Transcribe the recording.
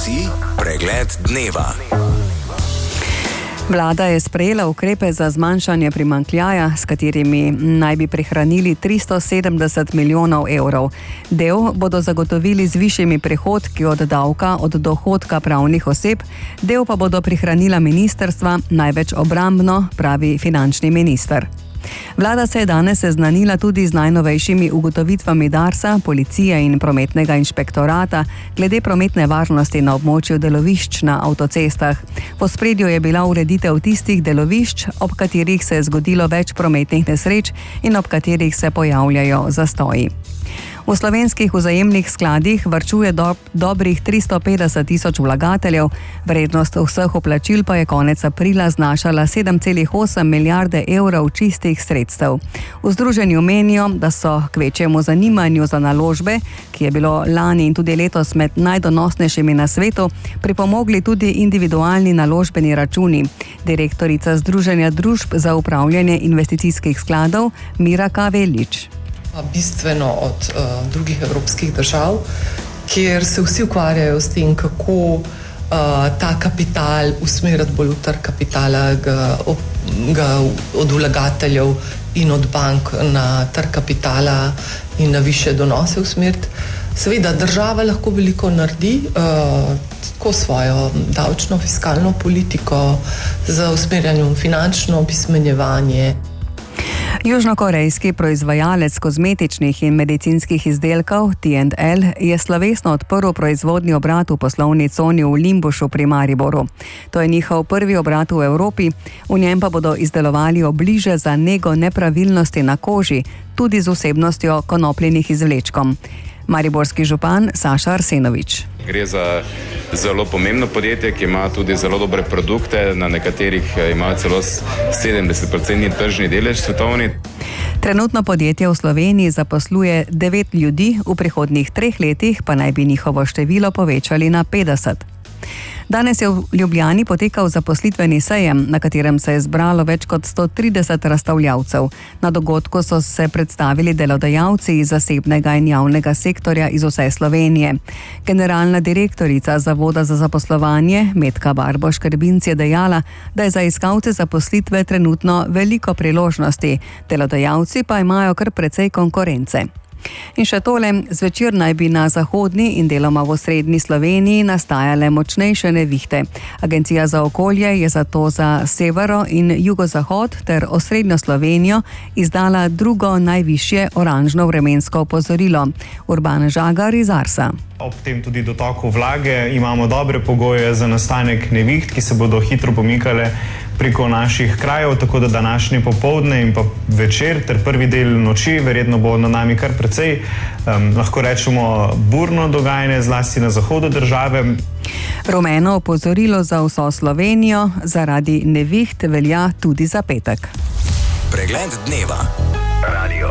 si pregled dneva. Vlada je sprejela ukrepe za zmanjšanje primanjkljaja, s katerimi naj bi prihranili 370 milijonov evrov. Del bodo zagotovili z višjimi prihodki od davka od dohodka pravnih oseb, del pa bodo prihranila ministrstva, največ obrambno, pravi finančni minister. Vlada se je danes seznanila tudi z najnovejšimi ugotovitvami Darsa, policije in prometnega inšpektorata glede prometne varnosti na območju delovišč na avtocestah. V ospredju je bila ureditev tistih delovišč, ob katerih se je zgodilo več prometnih nesreč in ob katerih se pojavljajo zastoji. V slovenskih vzajemnih skladih varčuje dobrih 350 tisoč vlagateljev, vrednost vseh vplačil pa je konec aprila znašala 7,8 milijarde evrov čistih sredstev. V združenju menijo, da so k večjemu zanimanju za naložbe, ki je bilo lani in tudi letos med najdonosnejšimi na svetu, pripomogli tudi individualni naložbeni računi. Direktorica Združenja družb za upravljanje investicijskih skladov Mira Kavelič. Bistveno od drugih evropskih držav, kjer se vsi ukvarjajo s tem, kako ta kapital usmeriti bolj v trg kapitala, ga od vlagateljev in od bank na trg kapitala in na više donose usmeriti. Seveda država lahko veliko naredi, tako svojo davčno, fiskalno politiko, z usmerjanjem finančno opismenjevanje. Južnokorejski proizvajalec kozmetičnih in medicinskih izdelkov T&L je slovesno odprl proizvodni obrat v poslovni coni v Limbušu pri Mariboru. To je njihov prvi obrat v Evropi, v njem pa bodo izdelovali obliže za nego nepravilnosti na koži, tudi z vsebnostjo konopljenih izvlečkom. Mariborski župan Saša Arsenovič. Gre za zelo pomembno podjetje, ki ima tudi zelo dobre produkte, na nekaterih ima celo 70% tržni delež svetovni. Trenutno podjetje v Sloveniji zaposluje 9 ljudi, v prihodnjih 3 letih pa naj bi njihovo število povečali na 50. Danes je v Ljubljani potekal zaposlitveni sejem, na katerem se je zbralo več kot 130 razstavljavcev. Na dogodku so se predstavili delodajalci iz zasebnega in javnega sektorja iz vse Slovenije. Generalna direktorica Zavoda za zaposlovanje Metka Barboš-Krbinc je dejala, da je za iskalce zaposlitve trenutno veliko priložnosti, delodajalci pa imajo kar precej konkurence. In še tole, zvečer naj bi na zahodni in deloma v osrednji Sloveniji nastajale močnejše nevihte. Agencija za okolje je zato za severo in jugozahod ter osrednjo Slovenijo izdala drugo najvišje oranžno vremensko opozorilo. Urban Žagar iz Arsa. Ob tem tudi dotoku vlage imamo dobre pogoje za nastanek neviht, ki se bodo hitro pomikale preko naših krajev, tako da današnje popoldne in pa večer ter prvi del noči verjetno bo nad nami kar precej, lahko rečemo, burno dogajanje, zlasti na zahodu države. Rumeno opozorilo za vso Slovenijo zaradi neviht velja tudi za petek. Pregled dneva. Radio